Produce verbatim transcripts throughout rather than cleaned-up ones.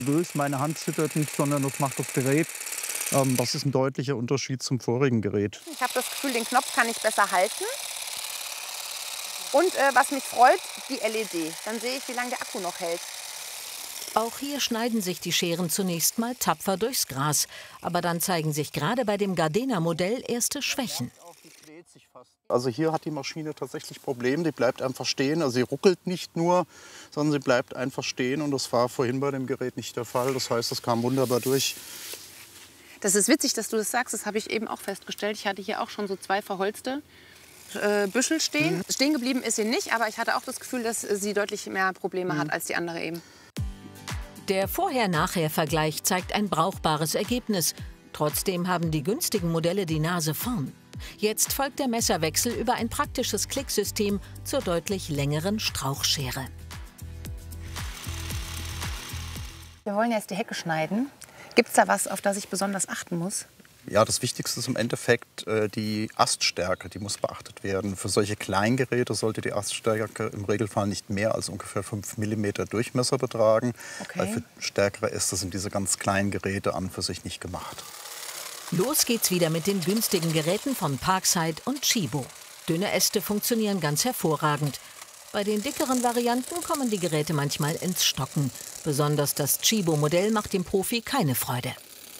Durch meine Hand zittert nicht, sondern das macht das Gerät. Ähm, das ist ein deutlicher Unterschied zum vorigen Gerät. Ich habe das Gefühl, den Knopf kann ich besser halten. Und äh, was mich freut, die L E D. Dann sehe ich, wie lange der Akku noch hält. Auch hier schneiden sich die Scheren zunächst mal tapfer durchs Gras. Aber dann zeigen sich gerade bei dem Gardena-Modell erste Schwächen. Also hier hat die Maschine tatsächlich Probleme. Die bleibt einfach stehen. Also sie ruckelt nicht nur, sondern sie bleibt einfach stehen. Und das war vorhin bei dem Gerät nicht der Fall. Das heißt, das kam wunderbar durch. Das ist witzig, dass du das sagst. Das habe ich eben auch festgestellt. Ich hatte hier auch schon so zwei verholzte äh, Büschel stehen. Mhm. Stehen geblieben ist sie nicht, aber ich hatte auch das Gefühl, dass sie deutlich mehr Probleme mhm. hat als die andere eben. Der Vorher-Nachher-Vergleich zeigt ein brauchbares Ergebnis. Trotzdem haben die günstigen Modelle die Nase vorn. Jetzt folgt der Messerwechsel über ein praktisches Klicksystem zur deutlich längeren Strauchschere. Wir wollen jetzt die Hecke schneiden. Gibt es da was, auf das ich besonders achten muss? Ja, das Wichtigste ist im Endeffekt äh, die Aststärke, die muss beachtet werden. Für solche Kleingeräte sollte die Aststärke im Regelfall nicht mehr als ungefähr fünf Millimeter Durchmesser betragen. Okay. Weil für stärkere Äste sind diese ganz kleinen Geräte an für sich nicht gemacht. Los geht's wieder mit den günstigen Geräten von Parkside und Tchibo. Dünne Äste funktionieren ganz hervorragend. Bei den dickeren Varianten kommen die Geräte manchmal ins Stocken. Besonders das Tchibo-Modell macht dem Profi keine Freude.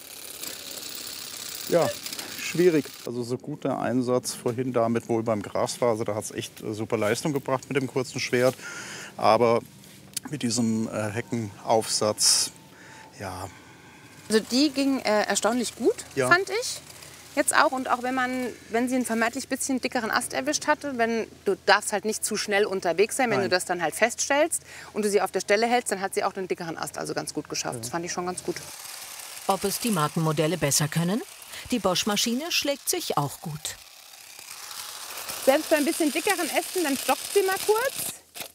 Ja, schwierig. Also so gut der Einsatz vorhin damit wohl beim Grasfaser, da hat es echt super Leistung gebracht mit dem kurzen Schwert. Aber mit diesem äh, Heckenaufsatz, ja. Also die ging äh, erstaunlich gut, ja. fand ich. Jetzt auch. Und auch wenn man, wenn sie einen vermeintlich bisschen dickeren Ast erwischt hatte, wenn du darfst halt nicht zu schnell unterwegs sein, wenn Nein. du das dann halt feststellst und du sie auf der Stelle hältst, dann hat sie auch den dickeren Ast also ganz gut geschafft. Ja. Das fand ich schon ganz gut. Ob es die Markenmodelle besser können? Die Bosch-Maschine schlägt sich auch gut. Selbst bei ein bisschen dickeren Ästen, dann stockt sie mal kurz,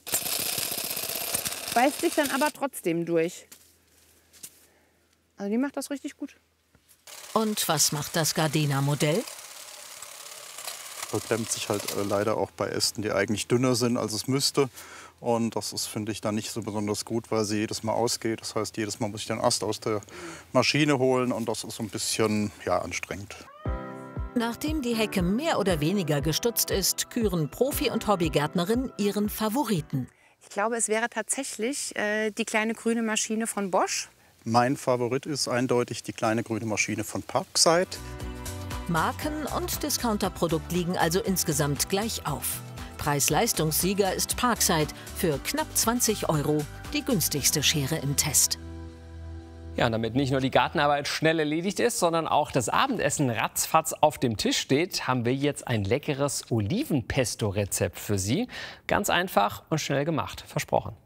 beißt sich dann aber trotzdem durch. Also die macht das richtig gut. Und was macht das Gardena-Modell? Verklemmt sich halt äh, leider auch bei Ästen, die eigentlich dünner sind, als es müsste. Und das ist, finde ich, dann nicht so besonders gut, weil sie jedes Mal ausgeht. Das heißt, jedes Mal muss ich den Ast aus der Maschine holen und das ist so ein bisschen ja, anstrengend. Nachdem die Hecke mehr oder weniger gestutzt ist, küren Profi- und Hobbygärtnerin ihren Favoriten. Ich glaube, es wäre tatsächlich äh, die kleine grüne Maschine von Bosch. Mein Favorit ist eindeutig die kleine grüne Maschine von Parkside. Marken- und Discounterprodukt liegen also insgesamt gleich auf. Preis-Leistungssieger ist Parkside für knapp zwanzig Euro, die günstigste Schere im Test. Ja, und damit nicht nur die Gartenarbeit schnell erledigt ist, sondern auch das Abendessen ratzfatz auf dem Tisch steht, haben wir jetzt ein leckeres Olivenpesto-Rezept für Sie. Ganz einfach und schnell gemacht, versprochen.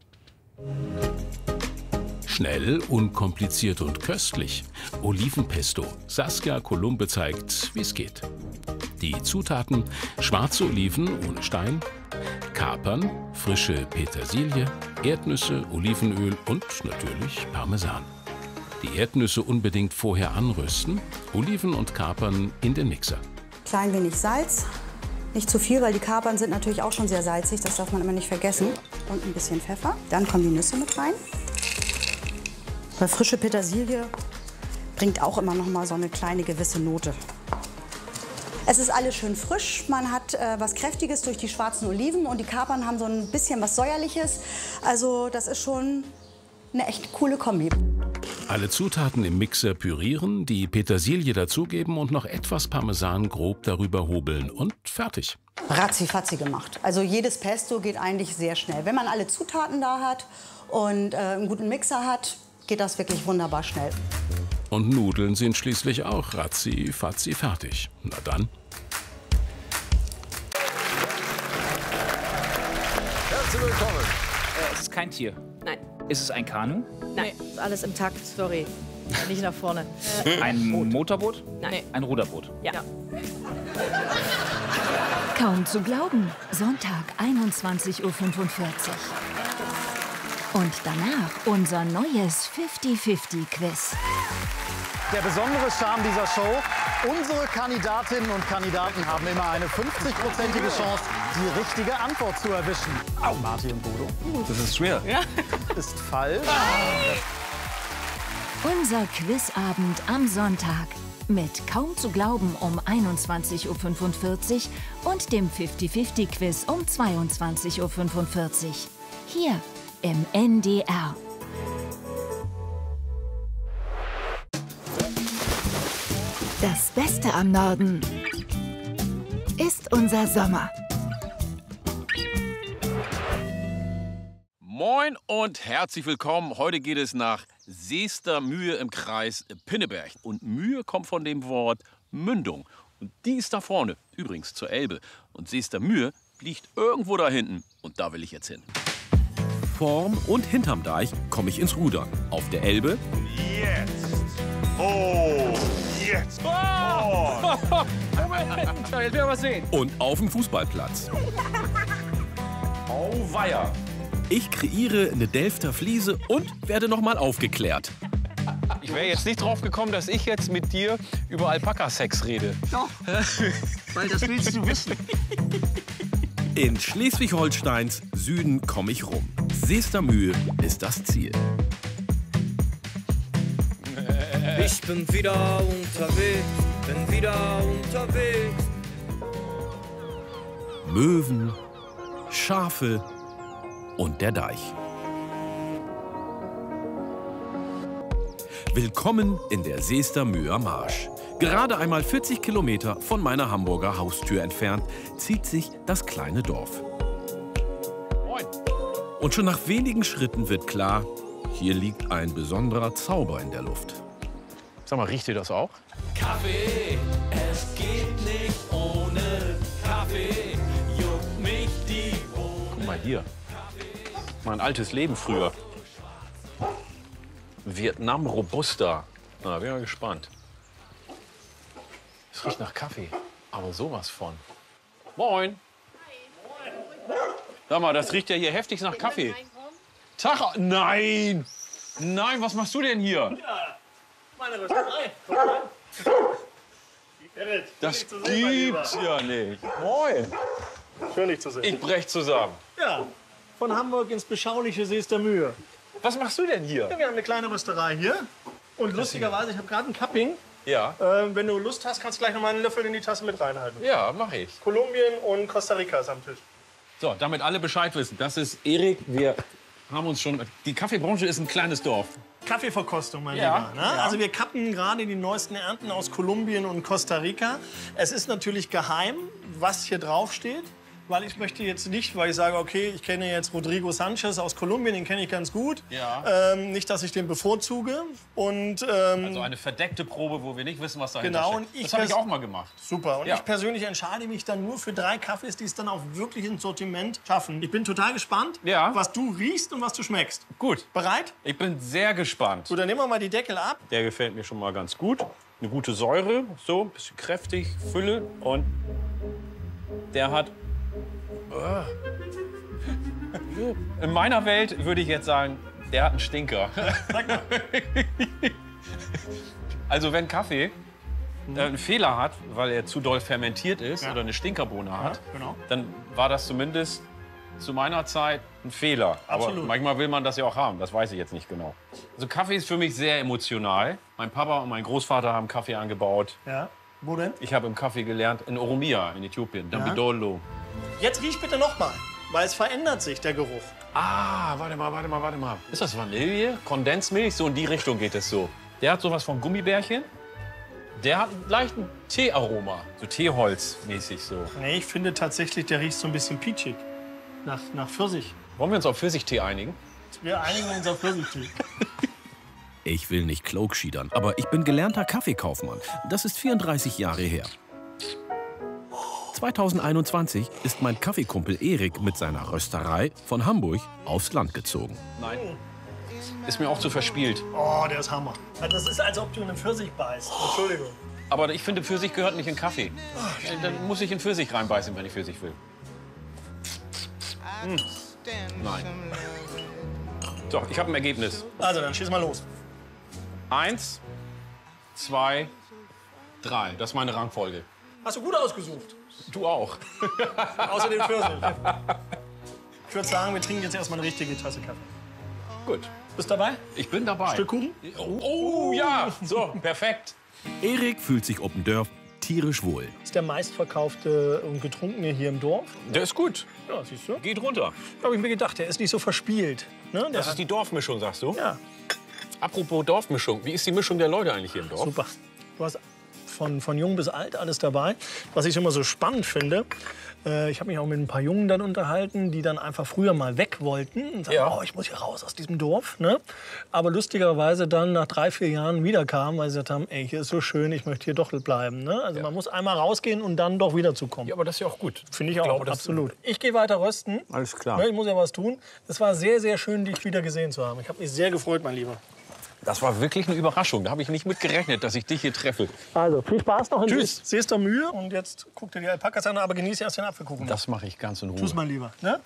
Schnell, unkompliziert und köstlich. Olivenpesto. Saskia Columbe zeigt, wie es geht. Die Zutaten: schwarze Oliven ohne Stein, Kapern, frische Petersilie, Erdnüsse, Olivenöl und natürlich Parmesan. Die Erdnüsse unbedingt vorher anrösten, Oliven und Kapern in den Mixer. Klein wenig Salz, nicht zu viel, weil die Kapern sind natürlich auch schon sehr salzig, das darf man immer nicht vergessen. Und ein bisschen Pfeffer. Dann kommen die Nüsse mit rein. Weil frische Petersilie bringt auch immer noch mal so eine kleine gewisse Note. Es ist alles schön frisch, man hat äh, was Kräftiges durch die schwarzen Oliven und die Kapern haben so ein bisschen was Säuerliches. Also das ist schon eine echt coole Kombi. Alle Zutaten im Mixer pürieren, die Petersilie dazugeben und noch etwas Parmesan grob darüber hobeln und fertig. Ratzifatzi gemacht. Also jedes Pesto geht eigentlich sehr schnell. Wenn man alle Zutaten da hat und äh, einen guten Mixer hat, geht das wirklich wunderbar schnell. Und Nudeln sind schließlich auch ratzi-fatzi fertig. Na dann. Herzlich willkommen. Äh, es ist kein Tier. Nein. Ist es ein Kanu? Nein. Ist alles im Takt, sorry. Nicht nach vorne. Äh, ein Boot. Motorboot? Nein. Ein Ruderboot? Ja. ja. Kaum zu glauben. Sonntag, einundzwanzig Uhr fünfundvierzig. Und danach unser neues fifty fifty Quiz. Der besondere Charme dieser Show: unsere Kandidatinnen und Kandidaten haben immer eine fünfzig-prozentige Chance, die richtige Antwort zu erwischen. Au, Martin und Bodo. Das ist schwer. Ja. Ist falsch. Unser Quizabend am Sonntag. Mit Kaum zu glauben um einundzwanzig Uhr fünfundvierzig und dem fifty fifty Quiz um zweiundzwanzig Uhr fünfundvierzig. Hier im N D R. Das Beste am Norden ist unser Sommer. Moin und herzlich willkommen. Heute geht es nach Seester-Mühe im Kreis Pinneberg. Und Mühe kommt von dem Wort Mündung. Und die ist da vorne, übrigens zur Elbe. Und Seester-Mühe liegt irgendwo da hinten. Und da will ich jetzt hin. Vorm und hinterm Deich komme ich ins Rudern. Auf der Elbe. Jetzt. Oh. Jetzt. Oh. Moment, jetzt will ich was sehen. Und auf dem Fußballplatz. Auweia. Ich kreiere eine Delfter Fliese und werde noch mal aufgeklärt. Ich wäre jetzt nicht drauf gekommen, dass ich jetzt mit dir über Alpaka-Sex rede. Doch, weil das willst du wissen. In Schleswig-Holsteins Süden komme ich rum. Seester-Mühe ist das Ziel. Ich bin wieder unterwegs, bin wieder unterwegs. Möwen, Schafe und der Deich. Willkommen in der Seester-Müher Marsch. Gerade einmal vierzig Kilometer von meiner Hamburger Haustür entfernt zieht sich das kleine Dorf. Moin. Und schon nach wenigen Schritten wird klar, hier liegt ein besonderer Zauber in der Luft. Sag mal, riecht ihr das auch? Kaffee, es geht nicht ohne Kaffee. Juckt mich die Bohne. Guck mal hier. Mein altes Leben früher. Vietnam Robusta. Na, bin mal gespannt. Es riecht nach Kaffee, aber sowas von. Moin. Sag mal, das riecht ja hier heftig nach Kaffee. Tag, nein! Nein, was machst du denn hier? Ja, meine Rösterei. Komm rein. Gerrit, Das gibt's ja nicht. Moin. schön, dich zu sehen. Ich brech zusammen. Ja, von Hamburg ins beschauliche Seester-Mühe. Was machst du denn hier? Ja, wir haben eine kleine Rösterei hier. Und lustigerweise, ich habe gerade einen Cupping. Ja. Äh, wenn du Lust hast, kannst du gleich noch mal einen Löffel in die Tasse mit reinhalten. Ja, mach ich. Kolumbien und Costa Rica ist am Tisch. So, damit alle Bescheid wissen. Das ist Erik. Wir haben uns schon. Die Kaffeebranche ist ein kleines Dorf. Kaffeeverkostung, mein Ja, Lieber. Ne? ja. Also wir kappen gerade die neuesten Ernten aus Kolumbien und Costa Rica. Es ist natürlich geheim, was hier drauf steht. Weil ich möchte jetzt nicht, weil ich sage, okay, ich kenne jetzt Rodrigo Sanchez aus Kolumbien, den kenne ich ganz gut. Ja. Ähm, nicht, dass ich den bevorzuge. Und, ähm, Also eine verdeckte Probe, wo wir nicht wissen, was dahinter Genau, und steckt. ich Das habe ich pers- auch mal gemacht. Super. Und Ja. ich persönlich entscheide mich dann nur für drei Kaffees, die es dann auch wirklich ins Sortiment schaffen. Ich bin total gespannt, Ja. was du riechst und was du schmeckst. Gut. Bereit? Ich bin sehr gespannt. So, dann nehmen wir mal die Deckel ab. Der gefällt mir schon mal ganz gut. Eine gute Säure, so, ein bisschen kräftig, Fülle. Und der hat... Ah. In meiner Welt würde ich jetzt sagen, der hat einen Stinker. Sag mal. Also wenn Kaffee äh, einen Fehler hat, weil er zu doll fermentiert ist Ja. oder eine Stinkerbohne hat, Ja, genau. dann war das zumindest zu meiner Zeit ein Fehler. Absolut. Aber manchmal will man das ja auch haben, das weiß ich jetzt nicht genau. Also Kaffee ist für mich sehr emotional. Mein Papa und mein Großvater haben Kaffee angebaut. Ja. Wo denn? Ich habe im Kaffee gelernt in Oromia in Äthiopien, Dambidolo. Jetzt riech bitte noch mal, weil es verändert sich, der Geruch. Ah, warte mal, warte mal, warte mal. Ist das Vanille? Kondensmilch? So in die Richtung geht es so. Der hat sowas von Gummibärchen. Der hat einen leichten Teearoma, so Teeholz-mäßig so. Nee, ich finde tatsächlich, der riecht so ein bisschen peachig. Nach, nach Pfirsich. Wollen wir uns auf Pfirsichtee einigen? Wir einigen uns auf Pfirsichtee. Ich will nicht klogschiedern, aber ich bin gelernter Kaffeekaufmann. Das ist vierunddreißig Jahre her. zweitausendeinundzwanzig ist mein Kaffeekumpel Erik mit seiner Rösterei von Hamburg aufs Land gezogen. Nein. Ist mir auch zu verspielt. Oh, der ist Hammer. Das ist, als ob du in einen Pfirsich beißt. Entschuldigung. Aber ich finde, Pfirsich gehört nicht in Kaffee. Dann muss ich in Pfirsich reinbeißen, wenn ich Pfirsich will. Hm. Nein. So, ich habe ein Ergebnis. Also, dann schieß mal los. Eins, zwei, drei. Das ist meine Rangfolge. Hast du gut ausgesucht. Du auch. Außer den Pfirsich. Ich würde sagen, wir trinken jetzt erstmal eine richtige Tasse Kaffee. Gut. Bist dabei? Ich bin dabei. Stück Kuchen? Oh, oh ja, so, perfekt. Erik fühlt sich Oppendörf tierisch wohl. Das ist der meistverkaufte und getrunkene hier im Dorf. Der ist gut. Ja, siehst du? Geht runter. Da habe ich mir gedacht, der ist nicht so verspielt. Ne? Der Das hat- ist die Dorfmischung, sagst du? Ja. Apropos Dorfmischung, wie ist die Mischung der Leute eigentlich hier im Dorf? Super. Du hast von, von jung bis alt alles dabei. Was ich immer so spannend finde, äh, ich habe mich auch mit ein paar Jungen dann unterhalten, die dann einfach früher mal weg wollten und sagen, Ja. oh, ich muss hier raus aus diesem Dorf. Ne? Aber lustigerweise dann nach drei, vier Jahren wiederkamen, weil sie gesagt haben, ey, hier ist so schön, ich möchte hier doch bleiben. Ne? Also man muss einmal rausgehen und dann doch wiederzukommen. Ja, aber das ist ja auch gut. Finde ich auch, glaube, das- absolut. Ich gehe weiter rösten. Alles klar. Ne, ich muss ja was tun. Es war sehr, sehr schön, dich wieder gesehen zu haben. Ich habe mich sehr gefreut, mein Lieber. Das war wirklich eine Überraschung. Da habe ich nicht mit gerechnet, dass ich dich hier treffe. Also, viel Spaß noch in Tschüss. Seester Mühe. Und jetzt guck dir die Alpakas an, aber genieße erst den Apfelkuchen. Das mache ich ganz in Ruhe. Tschüss, mein Lieber. Ne?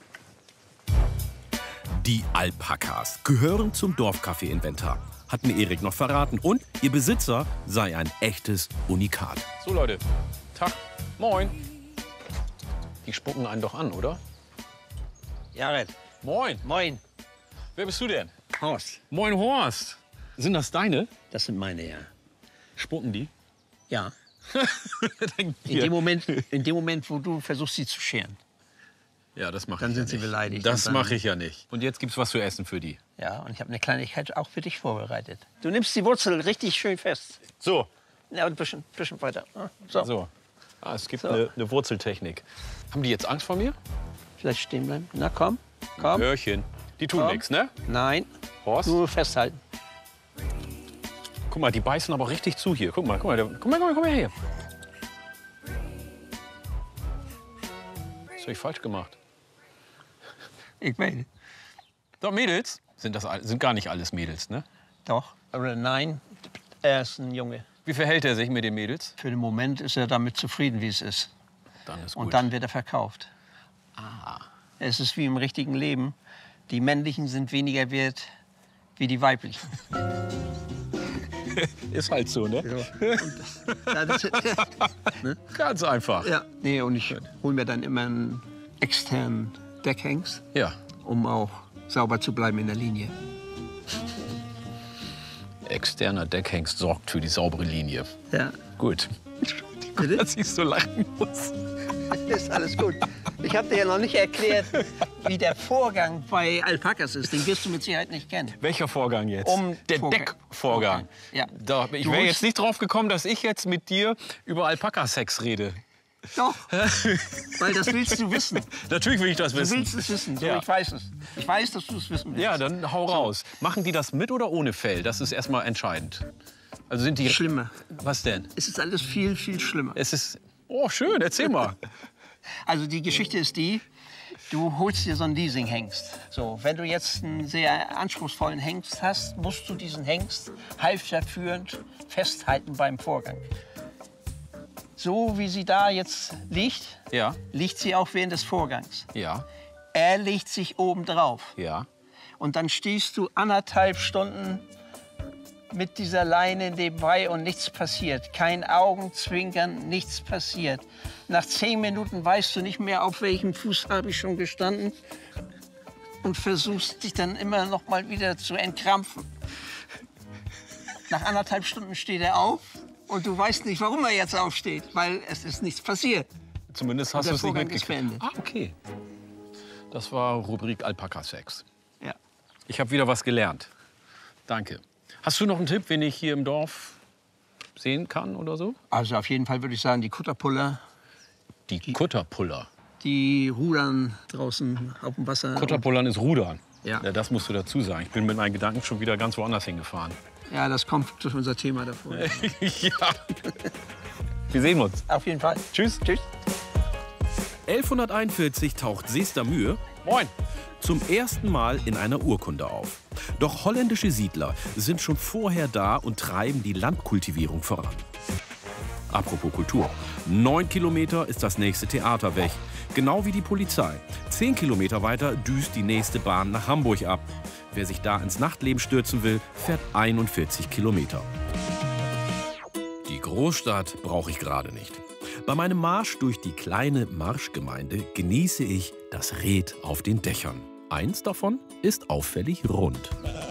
Die Alpakas gehören zum Dorfcafé-Inventar, hat mir Erik noch verraten. Und ihr Besitzer sei ein echtes Unikat. So, Leute. Tag. Moin. Die spucken einen doch an, oder? Jared. Moin. Moin. Wer bist du denn? Horst. Moin, Horst. Sind das deine? Das sind meine, ja. Spucken die? Ja. Dann In hier. dem, Moment, in dem Moment, wo du versuchst, sie zu scheren. Ja, das mache Dann ich sind ja sie nicht. beleidigt. Das Und dann- mache ich ja nicht. Und jetzt gibt's was zu essen für die. Ja, und ich habe eine Kleinigkeit auch für dich vorbereitet. Du nimmst die Wurzel richtig schön fest. So. Ja, und ein bisschen, bisschen weiter. So. So. Ah, es gibt So. eine, eine Wurzeltechnik. Haben die jetzt Angst vor mir? Vielleicht stehen bleiben. Na komm, komm. Hörchen. Die tun Komm. nichts, ne? Nein. Horst? Nur festhalten. Guck mal, die beißen aber richtig zu hier. Guck mal, guck mal, der, guck mal, guck mal, guck mal hier. Das habe ich falsch gemacht. Ich meine. So, Mädels. Sind, das, all- sind gar nicht alles Mädels, ne? Doch. Aber nein, er ist ein Junge. Wie verhält er sich mit den Mädels? Für den Moment ist er damit zufrieden, wie es ist. Dann ist gut. Und dann wird er verkauft. Ah. Es ist wie im richtigen Leben. Die männlichen sind weniger wert wie die weiblichen. Ist halt so, ne? Ja, das, ne? Ganz einfach. Ja. Nee, und ich hole mir dann immer einen externen Deckhengst, Ja. um auch sauber zu bleiben in der Linie. Externer Deckhengst sorgt für die saubere Linie. Ja. Gut. Entschuldigung, dass ich so lachen muss. Ist alles gut. Ich habe dir ja noch nicht erklärt, wie der Vorgang bei Alpakas ist. Den wirst du mit Sicherheit nicht kennen. Welcher Vorgang jetzt? Um Der Vorgang. Deckvorgang. Ja. Da, ich Du wäre holst- jetzt nicht drauf gekommen, dass ich jetzt mit dir über Alpaka-Sex rede. Doch, weil das willst du wissen. Natürlich will ich das Du wissen. willst es wissen, so, Ja. ich weiß es. Ich weiß, dass du es wissen willst. Ja, dann hau raus. Machen die das mit oder ohne Fell? Das ist erstmal entscheidend. Also sind die... Schlimmer. Was denn? Es ist alles viel, viel schlimmer. Es ist... Oh, schön, erzähl mal. Also die Geschichte ist die, du holst dir so einen Leasing-Hengst. So, wenn du jetzt einen sehr anspruchsvollen Hengst hast, musst du diesen Hengst halfterführend festhalten beim Vorgang. So wie sie da jetzt liegt, Ja, liegt sie auch während des Vorgangs. ja, Er legt sich oben drauf. ja. Und dann stehst du anderthalb Stunden mit dieser Leine nebenbei und nichts passiert. Kein Augenzwinkern, nichts passiert. Nach zehn Minuten weißt du nicht mehr, auf welchem Fuß habe ich schon gestanden. Und versuchst dich dann immer noch mal wieder zu entkrampfen. Nach anderthalb Stunden steht er auf und du weißt nicht, warum er jetzt aufsteht, weil es ist nichts passiert. Zumindest Und hast der du es nicht Vorgang ist mitgekriegt. beendet. Ah, okay. Das war Rubrik Alpaka-Sex. Ja. Ich habe wieder was gelernt. Danke. Hast du noch einen Tipp, wen ich hier im Dorf sehen kann oder so? Also auf jeden Fall würde ich sagen, die Kutterpuller, Die Kutterpuller. die rudern draußen auf dem Wasser. Kutterpullern ist Rudern. Ja. Ja, das musst du dazu sagen. Ich bin mit meinen Gedanken schon wieder ganz woanders hingefahren. Ja, das kommt durch unser Thema davor. Ja. Wir sehen uns. Auf jeden Fall. Tschüss. Tschüss. elfhunderteinundvierzig taucht Seester Mühe Moin. zum ersten Mal in einer Urkunde auf. Doch holländische Siedler sind schon vorher da und treiben die Landkultivierung voran. Apropos Kultur. Neun Kilometer ist das nächste Theater weg. Genau wie die Polizei. Zehn Kilometer weiter düst die nächste Bahn nach Hamburg ab. Wer sich da ins Nachtleben stürzen will, fährt einundvierzig Kilometer. Die Großstadt brauche ich gerade nicht. Bei meinem Marsch durch die kleine Marschgemeinde genieße ich das Red auf den Dächern. Eins davon ist auffällig rund.